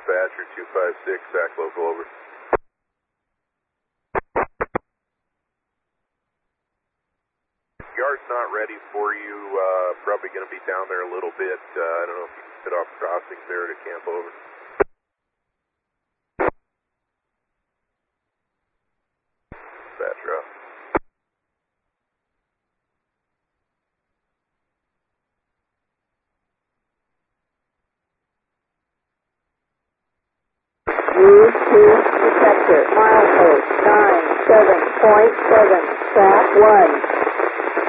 dispatcher 256, SAC local over. Yard's not ready for you, probably going to be down there a little bit. I don't know if you can sit off crossings there to camp over. Dispatcher up. Use to detector, milepost 97.7, track 1.